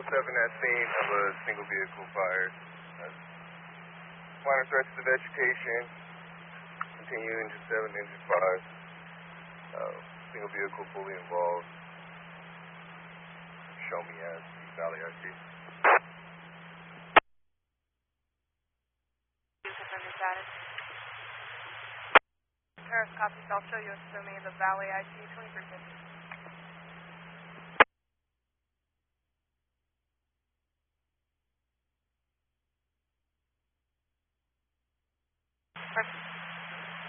at scene of a single vehicle fire. Minor threats to vegetation. Continuing to 7 engine fires. Single vehicle fully involved. Show me as the Valley IT. Paris copies. I'll show you a swimming in the Valley IT 20%.